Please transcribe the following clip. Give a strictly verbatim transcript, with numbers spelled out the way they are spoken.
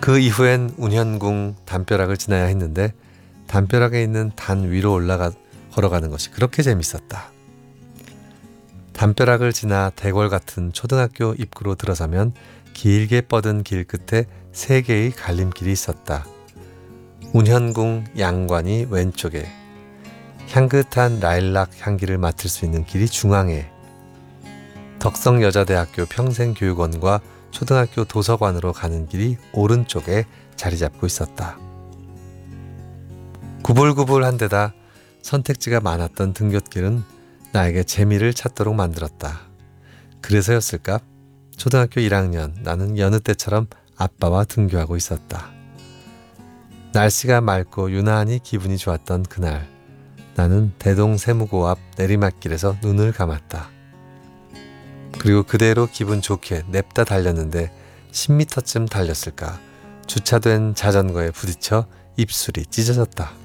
그 이후엔 운현궁 담벼락을 지나야 했는데 담벼락에 있는 단 위로 올라가 걸어가는 것이 그렇게 재밌었다. 담벼락을 지나 대궐 같은 초등학교 입구로 들어서면 길게 뻗은 길 끝에 세 개의 갈림길이 있었다. 운현궁 양관이 왼쪽에, 향긋한 라일락 향기를 맡을 수 있는 길이 중앙에, 덕성여자대학교 평생교육원과 초등학교 도서관으로 가는 길이 오른쪽에 자리 잡고 있었다. 구불구불한 데다 선택지가 많았던 등굣길은 나에게 재미를 찾도록 만들었다. 그래서였을까? 초등학교 일 학년 나는 여느 때처럼 아빠와 등교하고 있었다. 날씨가 맑고 유난히 기분이 좋았던 그날, 나는 대동세무고 앞 내리막길에서 눈을 감았다. 그리고 그대로 기분 좋게 냅다 달렸는데 십 미터쯤 달렸을까? 주차된 자전거에 부딪혀 입술이 찢어졌다.